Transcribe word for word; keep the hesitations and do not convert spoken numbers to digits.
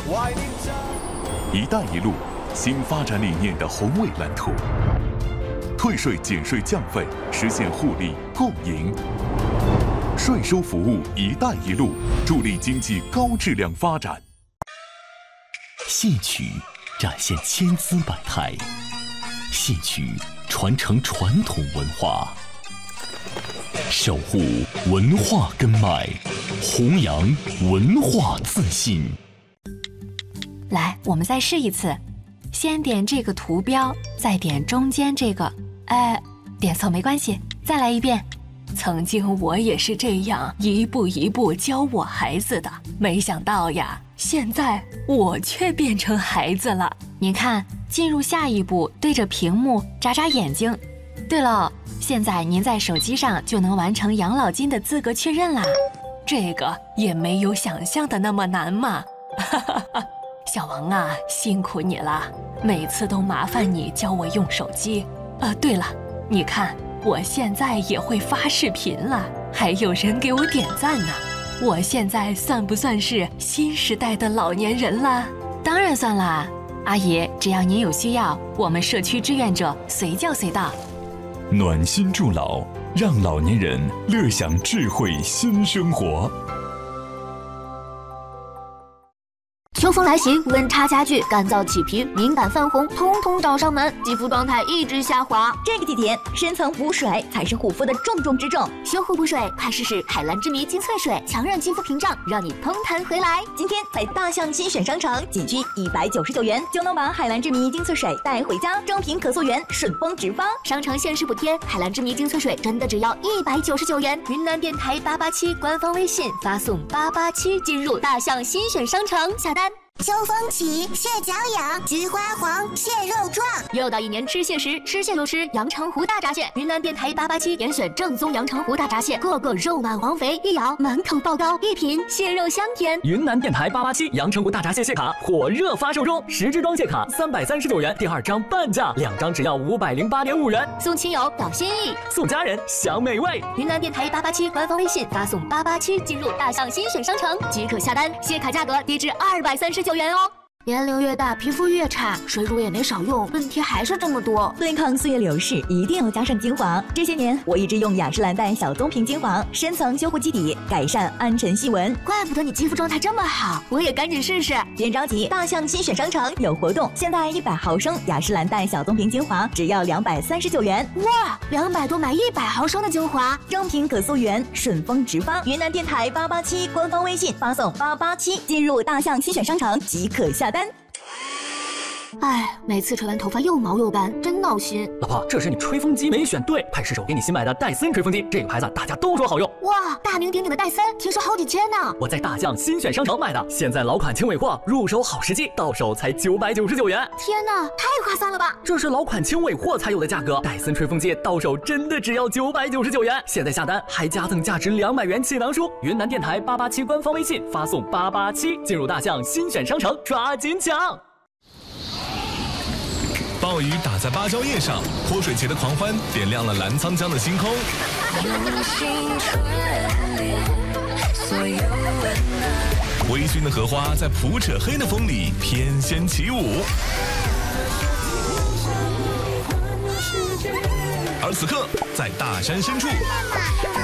一带一路新发展理念的宏伟蓝图，退税减税降费，实现互利共赢。税收服务“一带一路”，助力经济高质量发展。 戏曲展现千姿百态，戏曲传承传统文化，守护文化根脉，弘扬文化自信。 来，我们再试一次，先点这个图标，再点中间这个，哎，点错没关系，再来一遍。曾经我也是这样一步一步教我孩子的，没想到呀，现在我却变成孩子了。您看，进入下一步，对着屏幕眨眨眼睛。对了，现在您在手机上就能完成养老金的资格确认啦，这个也没有想象的那么难嘛。哈哈哈。小王啊，辛苦你了，每次都麻烦你教我用手机。啊，对了，你看我现在也会发视频了，还有人给我点赞呢。我现在算不算是新时代的老年人了？当然算啦，阿姨，只要您有需要，我们社区志愿者随叫随到。 暖心助老，让老年人乐享智慧新生活。 秋风来袭，温差加剧，干燥起皮，敏感泛红，通通找上门，肌肤状态一直下滑。 这个季节，深层补水才是护肤的重中之重。 修护补水，快试试海蓝之谜精粹水，强韧肌肤屏障，让你嘭弹回来。 今天在大象新选商城，仅需一百九十九元就能把海蓝之谜精粹水带回家，正品可溯源，顺丰直发。 商城限时补贴，海蓝之谜精粹水真的只要一百九十九元。云南电台八八七官方微信发送八八七进入大象新选商城下单。 秋风起，蟹脚痒，菊花黄，蟹肉壮。 又到一年吃蟹时，吃蟹就吃阳澄湖大闸蟹。云南电台八八七严选正宗阳澄湖大闸蟹，个个肉满黄肥，一咬满口爆膏，一品蟹肉香甜。 云南电台八八七阳澄湖大闸蟹蟹卡火热发售中，十支装蟹卡三百三十九元，第二张半价，两张只要五百零八点五元。 送亲友表心意， 送家人享美味。 云南电台八八七官方微信发送八八七进入大象新选商城即可下单，蟹卡价格低至二百三十九元哦。年龄越大，皮肤越差，水乳也没少用，问题还是这么多。 对抗岁月流逝，一定要加上精华。这些年，我一直用雅诗兰黛小棕瓶精华，深层修护基底，改善暗沉细纹。 怪不得你肌肤状态这么好，我也赶紧试试。 别着急，大象新选商城有活动，现在一百毫升雅诗兰黛小棕瓶精华只要两百三十九元。 哇，两百多买一百毫升的精华， 正品可溯源，顺丰直发。云南电台八八七官方微信发送八八七进入大象新选商城即可下单。 哎，每次吹完头发又毛又干，真闹心。 老婆，这是你吹风机没选对，派试手给你新买的戴森吹风机，这个牌子大家都说好用。 哇，大名鼎鼎的戴森，听说好几千呢。 我在大象新选商城买的，现在老款轻尾货，入手好时机，到手才九百九十九元。 天哪，太划算了吧！ 这是老款轻尾货才有的价格，戴森吹风机到手真的只要九百九十九元。现在下单还加赠价值两百元气囊书。云南电台八八七官方微信发送八八七进入大象新选商城，抓紧抢！ 暴雨打在芭蕉叶上，泼水节的狂欢点亮了澜沧江的星空。微醺的荷花在普者黑的风里翩跹起舞。而此刻，在大山深处，